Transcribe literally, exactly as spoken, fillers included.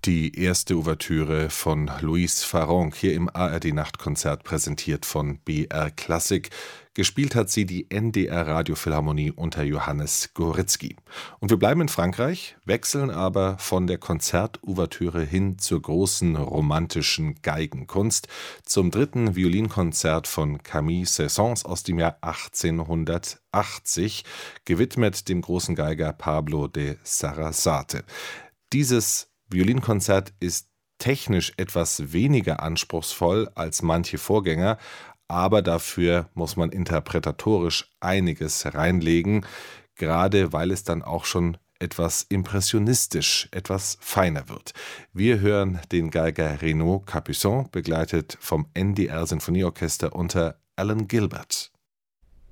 Die erste Ouvertüre von Louise Farrenc hier im A R D-Nachtkonzert, präsentiert von B R Klassik. Gespielt hat sie die N D R-Radiophilharmonie unter Johannes Gorizki. Und wir bleiben in Frankreich, wechseln aber von der Konzertouvertüre hin zur großen romantischen Geigenkunst, zum dritten Violinkonzert von Camille Saint-Saëns aus dem Jahr achtzehnhundertachtzig, gewidmet dem großen Geiger Pablo de Sarasate. Dieses Violinkonzert ist technisch etwas weniger anspruchsvoll als manche Vorgänger, aber dafür muss man interpretatorisch einiges reinlegen, gerade weil es dann auch schon etwas impressionistisch, etwas feiner wird. Wir hören den Geiger Renaud Capuçon, begleitet vom N D R Sinfonieorchester unter Alan Gilbert.